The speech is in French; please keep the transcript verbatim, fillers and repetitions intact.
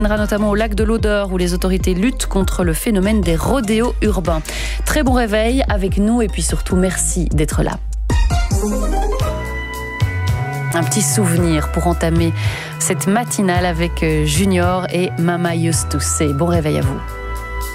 Notamment au lac de l'Odeur où les autorités luttent contre le phénomène des rodéos urbains. Très bon réveil avec nous et puis surtout merci d'être là. Un petit souvenir pour entamer cette matinale avec Junior et Mama Used to Say. Bon réveil à vous.